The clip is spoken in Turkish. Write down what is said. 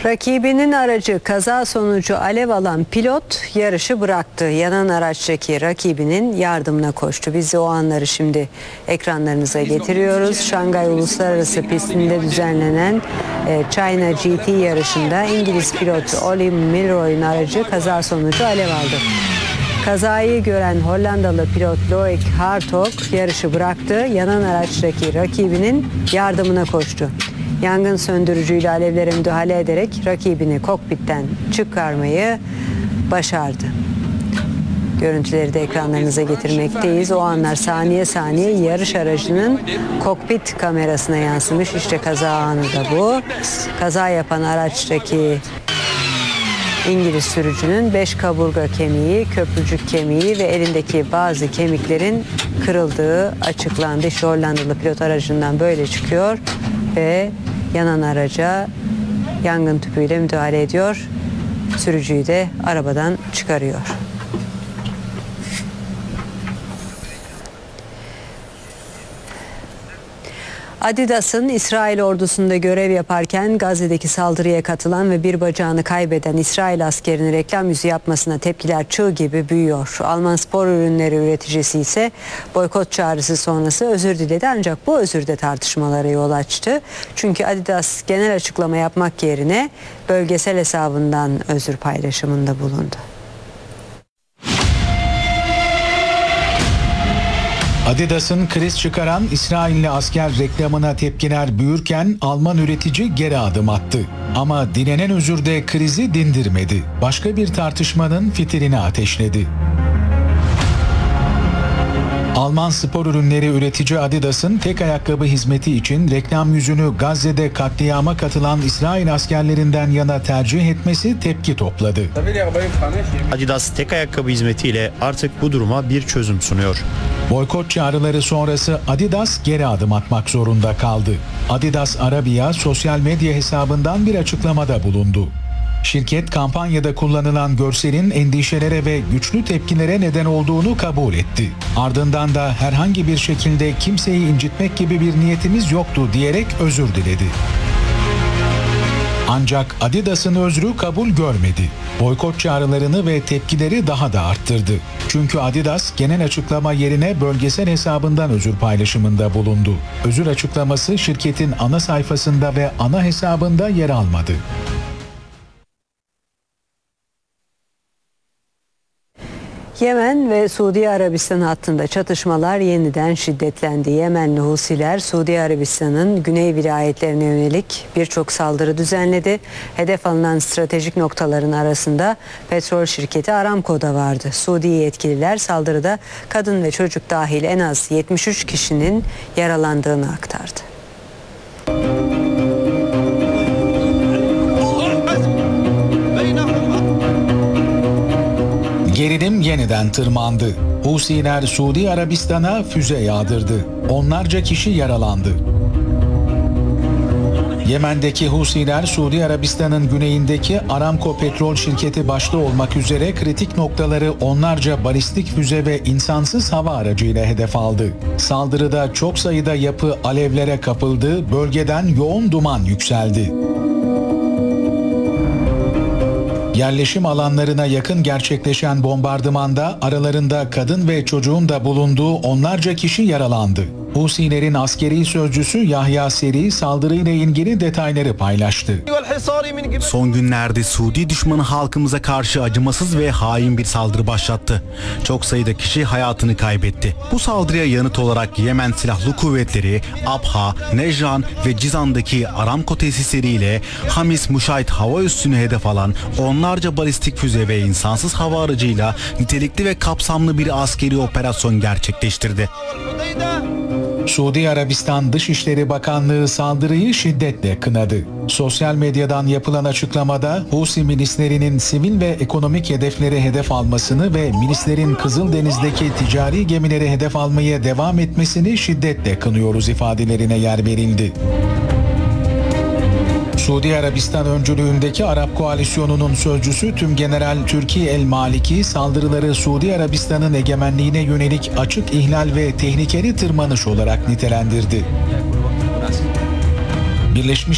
Rakibinin aracı kaza sonucu alev alan pilot yarışı bıraktı. Yanan araçtaki rakibinin yardımına koştu. Biz de o anları şimdi ekranlarınıza getiriyoruz. Şangay Uluslararası pistinde düzenlenen China GT yarışında İngiliz pilot Ollie Milroy'un aracı kaza sonucu alev aldı. Kazayı gören Hollandalı pilot Loïc Hartog yarışı bıraktı. Yanan araçtaki rakibinin yardımına koştu. Yangın söndürücüyle alevlere müdahale ederek rakibini kokpitten çıkarmayı başardı. Görüntüleri de ekranlarınıza getirmekteyiz. O anlar saniye saniye yarış aracının kokpit kamerasına yansımış. İşte kaza anı da bu. Kaza yapan araçtaki İngiliz sürücünün 5 kaburga kemiği, köprücük kemiği ve elindeki bazı kemiklerin kırıldığı açıklandı. İşte Hollandalı pilot aracından böyle çıkıyor ve yanan araca yangın tüpüyle müdahale ediyor. Sürücüyü de arabadan çıkarıyor. Adidas'ın İsrail ordusunda görev yaparken Gazze'deki saldırıya katılan ve bir bacağını kaybeden İsrail askerinin reklam yüzü yapmasına tepkiler çığ gibi büyüyor. Alman spor ürünleri üreticisi ise boykot çağrısı sonrası özür diledi, ancak bu özür de tartışmalara yol açtı. Çünkü Adidas genel açıklama yapmak yerine bölgesel hesabından özür paylaşımında bulundu. Adidas'ın kriz çıkaran İsrailli asker reklamına tepkiler büyürken Alman üretici geri adım attı. Ama dilenen özür de krizi dindirmedi. Başka bir tartışmanın fitilini ateşledi. Alman spor ürünleri üretici Adidas'ın tek ayakkabı hizmeti için reklam yüzünü Gazze'de katliama katılan İsrail askerlerinden yana tercih etmesi tepki topladı. Adidas tek ayakkabı hizmetiyle artık bu duruma bir çözüm sunuyor. Boykot çağrıları sonrası Adidas geri adım atmak zorunda kaldı. Adidas Arabia sosyal medya hesabından bir açıklamada bulundu. Şirket kampanyada kullanılan görselin endişelere ve güçlü tepkilere neden olduğunu kabul etti. Ardından da herhangi bir şekilde kimseyi incitmek gibi bir niyetimiz yoktu diyerek özür diledi. Ancak Adidas'ın özrü kabul görmedi. Boykot çağrılarını ve tepkileri daha da arttırdı. Çünkü Adidas genel açıklama yerine bölgesel hesabından özür paylaşımında bulundu. Özür açıklaması şirketin ana sayfasında ve ana hesabında yer almadı. Yemen ve Suudi Arabistan hattında çatışmalar yeniden şiddetlendi. Yemenli Husiler Suudi Arabistan'ın güney vilayetlerine yönelik birçok saldırı düzenledi. Hedef alınan stratejik noktaların arasında petrol şirketi Aramco da vardı. Suudi yetkililer saldırıda kadın ve çocuk dahil en az 73 kişinin yaralandığını aktardı. Gerilim yeniden tırmandı. Husiler Suudi Arabistan'a füze yağdırdı. Onlarca kişi yaralandı. Yemen'deki Husiler Suudi Arabistan'ın güneyindeki Aramco petrol şirketi başta olmak üzere kritik noktaları onlarca balistik füze ve insansız hava aracıyla hedef aldı. Saldırıda çok sayıda yapı alevlere kapıldı, bölgeden yoğun duman yükseldi. Yerleşim alanlarına yakın gerçekleşen bombardımanda aralarında kadın ve çocuğun da bulunduğu onlarca kişi yaralandı. Husilerin askeri sözcüsü Yahya Seri saldırıyla ilgili detayları paylaştı. Son günlerde Suudi düşmanı halkımıza karşı acımasız ve hain bir saldırı başlattı. Çok sayıda kişi hayatını kaybetti. Bu saldırıya yanıt olarak Yemen Silahlı Kuvvetleri, Abha, Nejran ve Cizan'daki Aramco tesisleriyle Hamis Muşayt hava üssünü hedef alan onlarca balistik füze ve insansız hava aracıyla nitelikli ve kapsamlı bir askeri operasyon gerçekleştirdi. Suudi Arabistan Dışişleri Bakanlığı saldırıyı şiddetle kınadı. Sosyal medyadan yapılan açıklamada Husi milislerinin sivil ve ekonomik hedefleri hedef almasını ve milislerin Kızıldeniz'deki ticari gemileri hedef almaya devam etmesini şiddetle kınıyoruz ifadelerine yer verildi. Suudi Arabistan öncülüğündeki Arap Koalisyonu'nun sözcüsü Tümgeneral Türki El Maliki saldırıları Suudi Arabistan'ın egemenliğine yönelik açık ihlal ve tehlikeli tırmanış olarak nitelendirdi. Birleşmiş